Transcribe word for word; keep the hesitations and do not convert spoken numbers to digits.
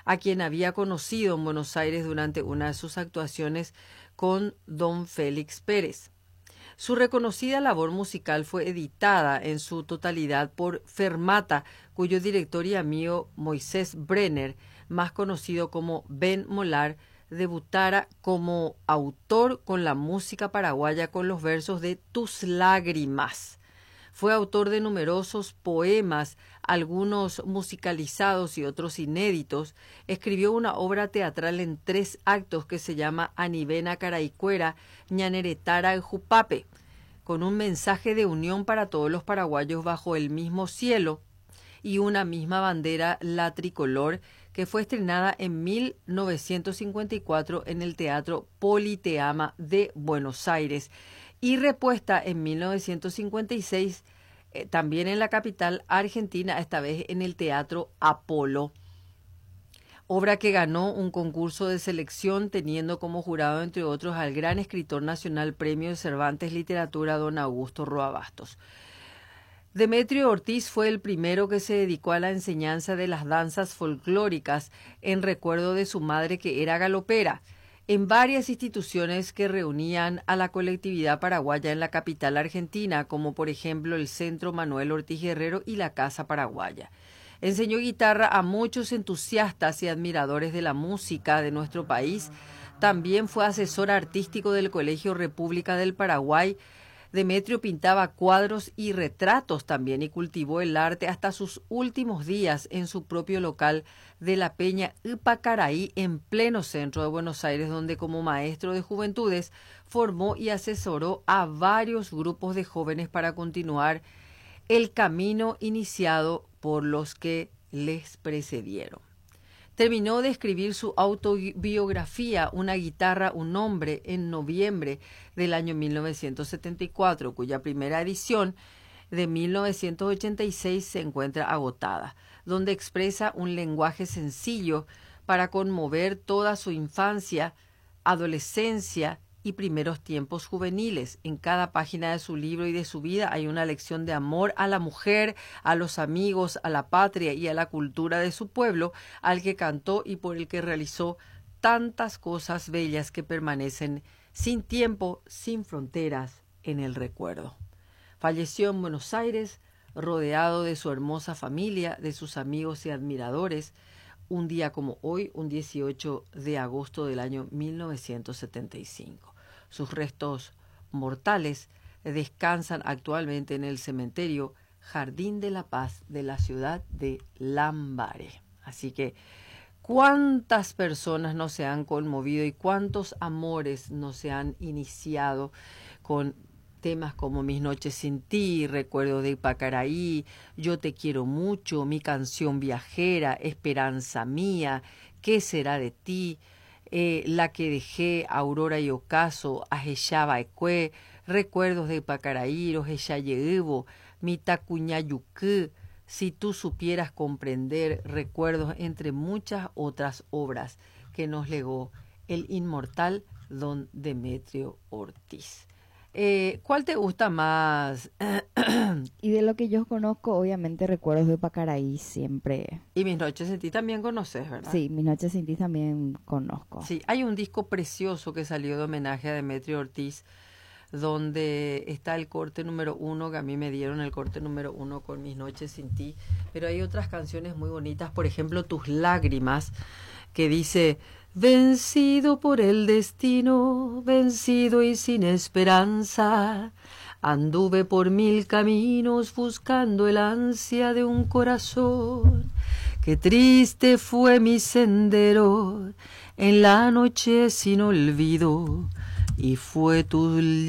a quien había conocido en Buenos Aires durante una de sus actuaciones con don Félix Pérez. Su reconocida labor musical fue editada en su totalidad por Fermata, cuyo director y amigo Moisés Brenner, más conocido como Ben Molar, debutara como autor con la música paraguaya con los versos de Tus lágrimas. Fue autor de numerosos poemas, algunos musicalizados y otros inéditos. Escribió una obra teatral en tres actos que se llama Anivena Caraicuera, Ñaneretara Jupape, con un mensaje de unión para todos los paraguayos bajo el mismo cielo y una misma bandera, la tricolor, que fue estrenada en mil novecientos cincuenta y cuatro en el Teatro Politeama de Buenos Aires y repuesta en mil novecientos cincuenta y seis eh, también en la capital argentina, esta vez en el Teatro Apolo. Obra que ganó un concurso de selección teniendo como jurado, entre otros, al gran escritor nacional Premio de Cervantes Literatura, don Augusto Roa Bastos. Demetrio Ortiz fue el primero que se dedicó a la enseñanza de las danzas folclóricas en recuerdo de su madre, que era galopera, en varias instituciones que reunían a la colectividad paraguaya en la capital argentina, como por ejemplo el Centro Manuel Ortiz Guerrero y la Casa Paraguaya. Enseñó guitarra a muchos entusiastas y admiradores de la música de nuestro país. También fue asesor artístico del Colegio República del Paraguay. Demetrio pintaba cuadros y retratos también y cultivó el arte hasta sus últimos días en su propio local de la Peña Ipacaraí, en pleno centro de Buenos Aires, donde como maestro de juventudes formó y asesoró a varios grupos de jóvenes para continuar el camino iniciado por los que les precedieron. Terminó de escribir su autobiografía, Una guitarra, un hombre, en noviembre del año mil novecientos setenta y cuatro, cuya primera edición de mil novecientos ochenta y seis se encuentra agotada, donde expresa un lenguaje sencillo para conmover toda su infancia, adolescencia y primeros tiempos juveniles. En cada página de su libro y de su vida hay una lección de amor a la mujer, a los amigos, a la patria y a la cultura de su pueblo, al que cantó y por el que realizó tantas cosas bellas que permanecen sin tiempo, sin fronteras, en el recuerdo. Falleció en Buenos Aires, rodeado de su hermosa familia, de sus amigos y admiradores, un día como hoy, un dieciocho de agosto del año mil novecientos setenta y cinco. Sus restos mortales descansan actualmente en el cementerio Jardín de la Paz de la ciudad de Lambaré. Así que cuántas personas no se han conmovido y cuántos amores no se han iniciado con temas como Mis noches sin ti, Recuerdo de Ipacaraí, Yo te quiero mucho, Mi canción viajera, Esperanza mía, ¿Qué será de ti?, eh, La que dejé, Aurora y ocaso, Ajeyaba Ecue, Recuerdos de Ipacaraí, Rojeyayeevo, Mi tacuñayucú, Si tú supieras comprender, Recuerdos, entre muchas otras obras que nos legó el inmortal don Demetrio Ortiz. Eh, ¿Cuál te gusta más? Y de lo que yo conozco, obviamente, Recuerdos de Ipacaraí siempre. Y Mis noches sin ti también conoces, ¿verdad? Sí, Mis noches sin ti también conozco. Sí, hay un disco precioso que salió de homenaje a Demetrio Ortiz, donde está el corte número uno, que a mí me dieron el corte número uno con Mis noches sin ti, pero hay otras canciones muy bonitas, por ejemplo, Tus lágrimas, que dice: vencido por el destino, vencido y sin esperanza, anduve por mil caminos buscando el ansia de un corazón. Qué triste fue mi sendero en la noche sin olvido, y fue tu